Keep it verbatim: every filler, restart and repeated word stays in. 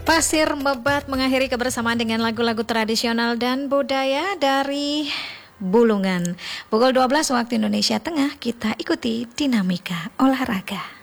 Pasir Mebat mengakhiri kebersamaan dengan lagu-lagu tradisional dan budaya dari Bulungan. Pukul dua belas waktu Indonesia Tengah, kita ikuti dinamika olahraga.